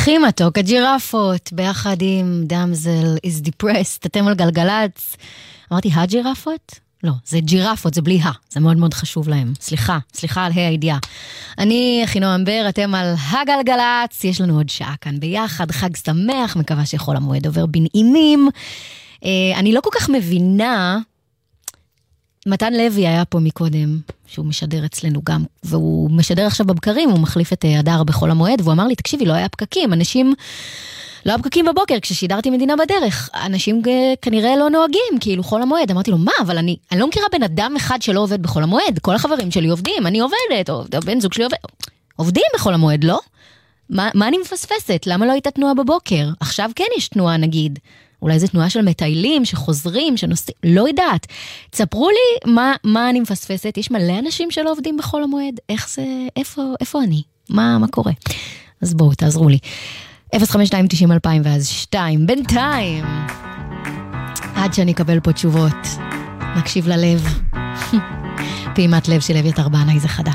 הכי מתוק, הג'ירפות, ביחד עם דאמזל is depressed, אתם על גלגלץ. אמרתי, הג'ירפות? לא, זה ג'ירפות, זה בלי זה מאוד מאוד חשוב להם. סליחה על הידיעה. אני, אחינועם אמבר, אתם על הגלגלץ, יש לנו עוד שעה כאן ביחד, חג שמח, מקווה שיכול המועד עובר בנעימים. אני לא כל כך מבינה, מתן לוי היה פה מקודם, שהוא משדר אצלנו גם, והוא משדר עכשיו בבקרים, הוא מחליף את הדר בחול המועד, והוא אמר לי, תקשיבי, לא היה פקקים, אנשים לא היה פקקים בבוקר, כששידרתי מדינה בדרך, אנשים כנראה לא נוהגים, כאילו חול המועד, אמרתי לו, מה, אבל אני לא מכירה בן אדם אחד שלא עובד בחול המועד, כל החברים שלי עובדים, אני עובדת, או בן זוג שלי עובדים בחול המועד, לא? מה אני מפספסת? למה לא הייתה תנועה בבוקר? עכשיו כן יש תנועה, נגיד. אולי זו תנועה של מטיילים, שחוזרים, שנוסעים, לא יודעת. תספרו לי מה אני מפספסת. יש מלא אנשים שלא עובדים בחול המועד. איך זה, איפה אני? מה קורה? אז בואו, תעזרו לי. 052-90-2000 ואז 2. בינתיים, עד שאני אקבל פה תשובות, נקשיב ללב. פעימת לב של אביתר בנאי, זה חדש.